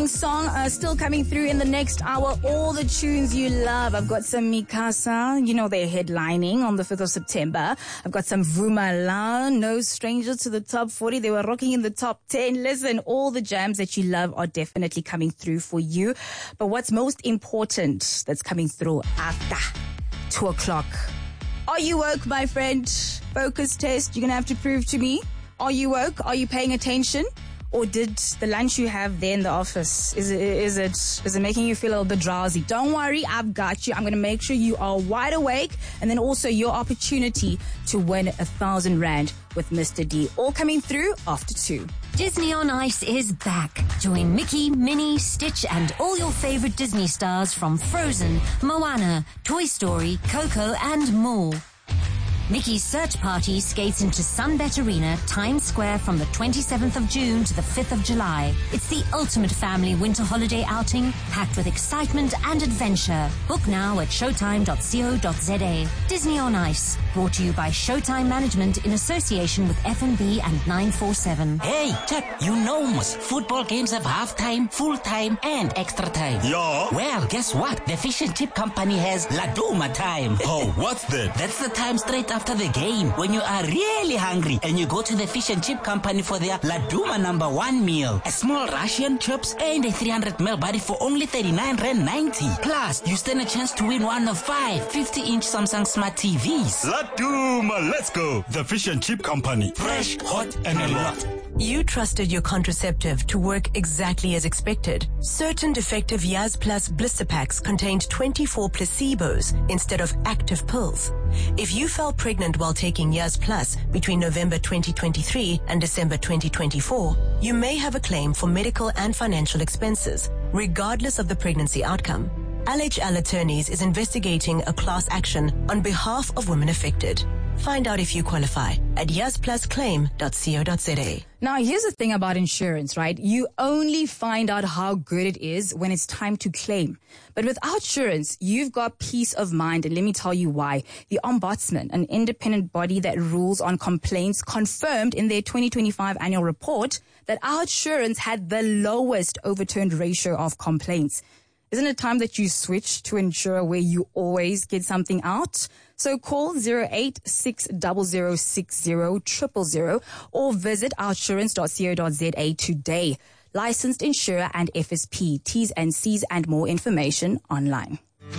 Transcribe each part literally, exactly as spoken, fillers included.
opening song uh, still coming through in the next hour. All the tunes you love. I've got some Mikasa. You know they're headlining on the fifth of September. I've got some Vuma La, no stranger to the top forty. They were rocking in the top ten. Listen, all the jams that you love are definitely coming through for you. But what's most important that's coming through after two o'clock? Are you woke, my friend? Focus test. You're going to have to prove to me. Are you woke? Are you paying attention? Or did the lunch you have there in the office, is it, is it, is it making you feel a little bit drowsy? Don't worry, I've got you. I'm going to make sure you are wide awake. And then also your opportunity to win a thousand rand with Mister D. All coming through after two. Disney on Ice is back. Join Mickey, Minnie, Stitch and all your favorite Disney stars from Frozen, Moana, Toy Story, Coco and more. Mickey's Search Party skates into Sunbet Arena, Times Square from the twenty-seventh of June to the fifth of July. It's the ultimate family winter holiday outing, packed with excitement and adventure. Book now at showtime dot co dot za. Disney on Ice, brought to you by Showtime Management in association with F N B and nine four seven. Hey, Chuck, you know most football games have half-time, full-time and extra time. Yeah. Well, guess what? The Fish and Chip Company has Laduma time. Oh, what's that? That's the time straight after After the game, when you are really hungry and you go to the Fish and Chip Company for their Laduma number one meal. A small Russian chips and a three hundred milliliter body for only thirty-nine rand ninety. Plus, you stand a chance to win one of five fifty-inch Samsung Smart T Vs. Laduma, let's go. The Fish and Chip Company. Fresh, hot, and a lot. You trusted your contraceptive to work exactly as expected. Certain defective Yaz Plus blister packs contained twenty-four placebos instead of active pills. If you fell pregnant while taking Yaz Plus between November twenty twenty-three and December twenty twenty-four, you may have a claim for medical and financial expenses, regardless of the pregnancy outcome. L H L Attorneys is investigating a class action on behalf of women affected. Find out if you qualify at yaz plus claim dot co dot za. Now, here's the thing about insurance, right? You only find out how good it is when it's time to claim. But with Outsurance, you've got peace of mind. And let me tell you why. The Ombudsman, an independent body that rules on complaints, confirmed in their twenty twenty-five annual report that Outsurance had the lowest overturned ratio of complaints. Isn't it time that you switch to insure where you always get something out? So call zero eight six zero zero six zero zero zero zero or visit outsurance dot co dot za today. Licensed insurer and F S P. T's and C's and more information online.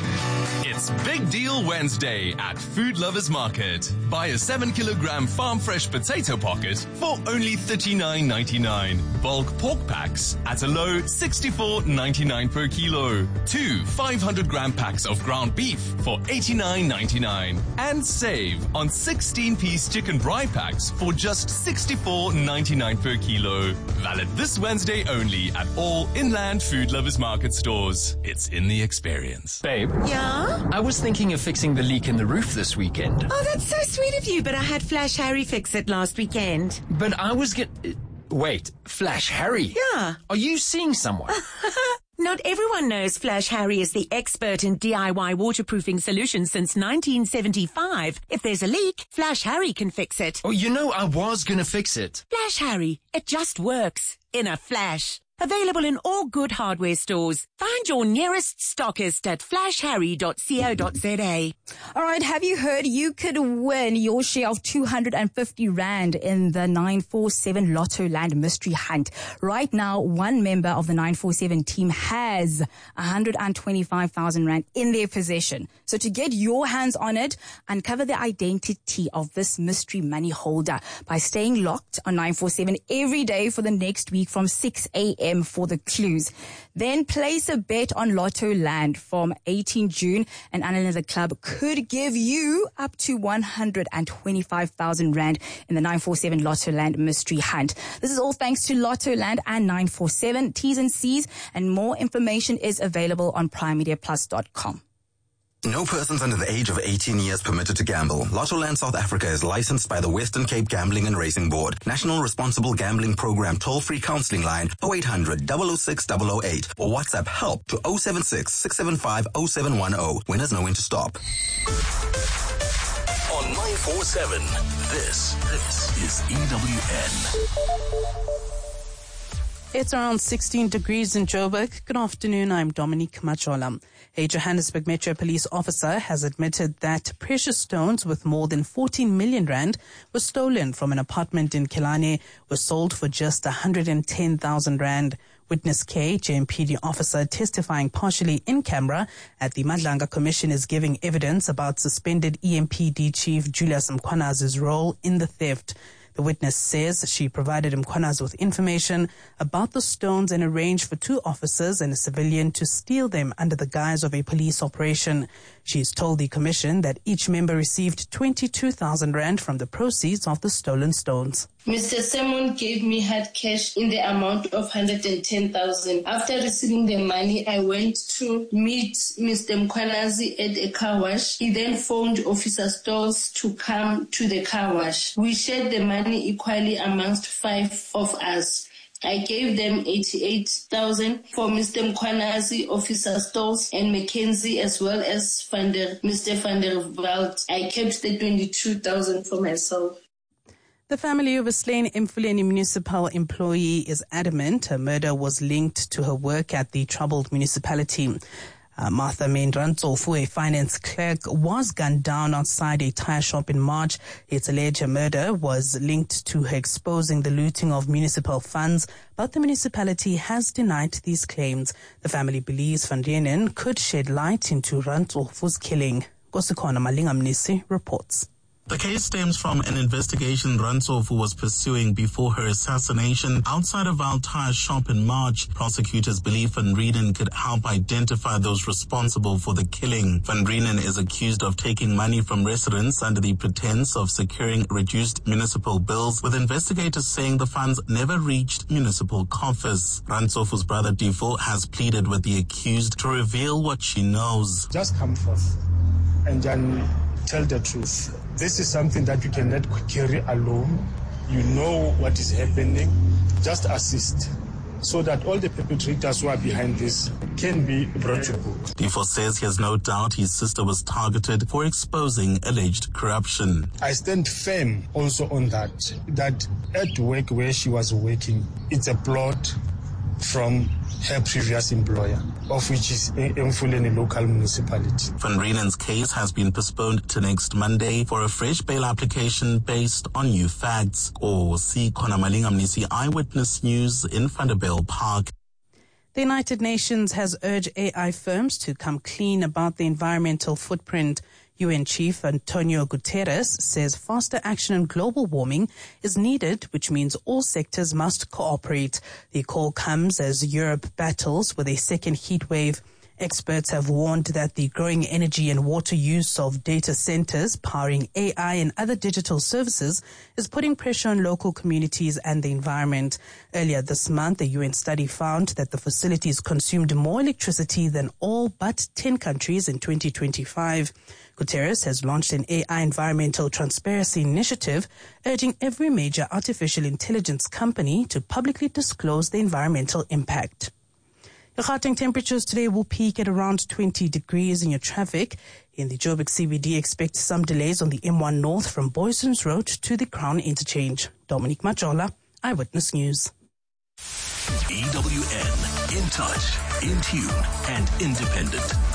It's Big Deal Wednesday at Food Lovers Market. Buy a seven kilogram farm fresh potato pocket for only thirty-nine ninety-nine. Bulk pork packs at a low sixty-four ninety-nine per kilo. Two five hundred gram packs of ground beef for eighty-nine ninety-nine. And save on sixteen piece chicken bri packs for just sixty-four ninety-nine per kilo. Valid this Wednesday only at all Inland Food Lovers Market stores. It's in the experience. Babe. Yeah? I was thinking of fixing the leak in the roof this weekend. Oh, that's so sweet of you, but I had Flash Harry fix it last weekend. But I was get... Wait, Flash Harry? Yeah. Are you seeing someone? Not everyone knows Flash Harry is the expert in D I Y waterproofing solutions since nineteen seventy-five. If there's a leak, Flash Harry can fix it. Oh, you know, I was gonna fix it. Flash Harry. It just works. In a flash. Available in all good hardware stores. Find your nearest stockist at flash harry dot co dot za. All right, have you heard you could win your share of two hundred fifty rand in the nine four seven Lotto Land Mystery Hunt? Right now, one member of the nine four seven team has one hundred twenty-five thousand rand in their possession. So to get your hands on it, uncover the identity of this mystery money holder by staying locked on nine four seven every day for the next week from six a.m. for the clues. Then place a bet on Lotto Land from eighteenth of June, and another club could give you up to one hundred twenty-five thousand rand in the nine four seven Lotto Land Mystery Hunt. This is all thanks to Lotto Land and nine four seven. T's and C's and more information is available on prime media plus dot com. No persons under the age of eighteen years permitted to gamble. Lottoland South Africa is licensed by the Western Cape Gambling and Racing Board. National Responsible Gambling Program toll-free counseling line oh eight hundred, double oh six, double oh eight or WhatsApp help to oh seven six, six seven five, oh seven one oh. Winners know when to stop. On nine four seven, this, this is E W N. It's around sixteen degrees in Joburg. Good afternoon, I'm Dominique Machola. A Johannesburg Metro Police officer has admitted that precious stones worth more than fourteen million rand were stolen from an apartment in Killarney, were sold for just one hundred ten thousand rand. Witness K, J M P D officer testifying partially in camera at the Madlanga Commission, is giving evidence about suspended E M P D Chief Julius Mkhwanazi's role in the theft. The witness says she provided Mkhwanazi with information about the stones and arranged for two officers and a civilian to steal them under the guise of a police operation. She's told the commission that each member received twenty-two thousand rand from the proceeds of the stolen stones. Mister Simon gave me hard cash in the amount of one hundred ten thousand. After receiving the money, I went to meet Mister Mkhwanazi at a car wash. He then phoned Officer Stolz to come to the car wash. We shared the money equally amongst five of us. I gave them eighty-eight thousand for Mister Mkhwanazi, Officer Stolz, and Mackenzie, as well as Van der, Mister Van der Walt. I kept the twenty-two thousand for myself. The family of a slain Emfuleni municipal employee is adamant her murder was linked to her work at the troubled municipality. Uh, Martha Mendrantsofu, a finance clerk, was gunned down outside a tire shop in March. It's alleged her murder was linked to her exposing the looting of municipal funds, but the municipality has denied these claims. The family believes Van Rienen could shed light into Rantsofu's killing. Kosikona Malinga Mnisi reports. The case stems from an investigation Rantsofu was pursuing before her assassination outside a Val tire shop in March. Prosecutors believe Van Rienen could help identify those responsible for the killing. Van Rienen is accused of taking money from residents under the pretense of securing reduced municipal bills, with investigators saying the funds never reached municipal coffers. Rantsofu's brother Difo has pleaded with the accused to reveal what she knows. Just come forth and then tell the truth. This is something that you cannot carry alone. You know what is happening. Just assist so that all the perpetrators who are behind this can be brought to book. Difo says he has no doubt his sister was targeted for exposing alleged corruption. I stand firm also on that, that at work where she was working, it's a plot from her previous employer, of which is Emfuleni local municipality. Van Rienen's case has been postponed to next Monday for a fresh bail application based on new facts. Or see Kona Malinga Mnisi, Eyewitness News in Vanderbijl Park. The United Nations has urged A I firms to come clean about the environmental footprint. U N Chief Antonio Guterres says faster action on global warming is needed, which means all sectors must cooperate. The call comes as Europe battles with a second heat wave. Experts have warned that the growing energy and water use of data centers powering A I and other digital services is putting pressure on local communities and the environment. Earlier this month, a U N study found that the facilities consumed more electricity than all but ten countries in twenty twenty-five. Guterres has launched an A I environmental transparency initiative urging every major artificial intelligence company to publicly disclose the environmental impact. The Gauteng temperatures today will peak at around twenty degrees in your traffic. In the Joburg C B D, expect some delays on the M one North from Boysons Road to the Crown Interchange. Dominique Machola, Eyewitness News. E W N, in touch, in tune, and independent.